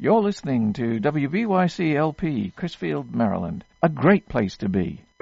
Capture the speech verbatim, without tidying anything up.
You're listening to W B Y C L P, Crisfield, Maryland. A great place to be.